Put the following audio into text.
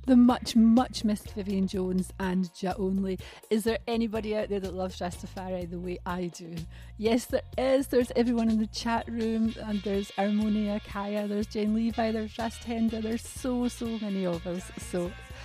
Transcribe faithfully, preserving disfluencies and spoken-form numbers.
the much, much missed Vivian Jones and Ja Only. Is there anybody out there that loves Rastafari the way I do? Yes, there is. There's everyone in the chat room, and there's Harmonia, Kaya, there's Jane Levi, there's Rastenda. There's so, so many of us. So